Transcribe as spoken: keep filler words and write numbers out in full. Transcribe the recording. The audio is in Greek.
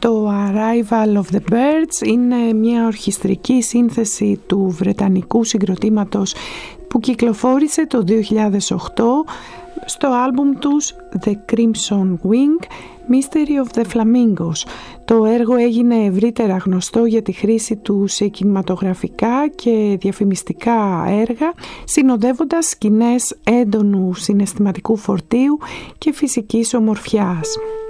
Το Arrival of the Birds είναι μια ορχιστρική σύνθεση του βρετανικού συγκροτήματος που κυκλοφόρησε το δύο χιλιάδες οκτώ στο άλμπουμ τους The Crimson Wing, Mystery of the Flamingos. Το έργο έγινε ευρύτερα γνωστό για τη χρήση του σε κινηματογραφικά και διαφημιστικά έργα, συνοδεύοντας σκηνές έντονου συναισθηματικού φορτίου και φυσικής ομορφιάς.